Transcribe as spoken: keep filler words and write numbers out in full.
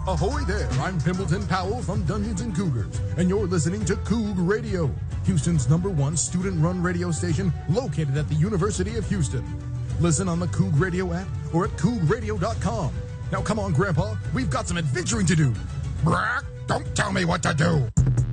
Ahoy there, I'm Pimbleton Powell from Dungeons and Cougars, and you're listening to Coug Radio, Houston's number one student-run radio station located at the University of Houston. Listen on the Coug Radio app or at coug radio dot com. Now come on, Grandpa, we've got some adventuring to do. Brock, don't tell me what to do.